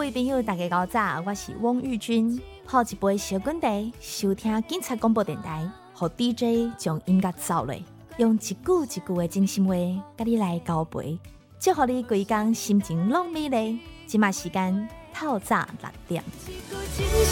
位朋友大家好早，我是汪玉君，泡一杯小滚茶，收听警察广播电台，让 DJ 将音乐走落，用一句一句的真心话，甲你来交陪，祝福你规工心情拢美丽。即马时间透早6点。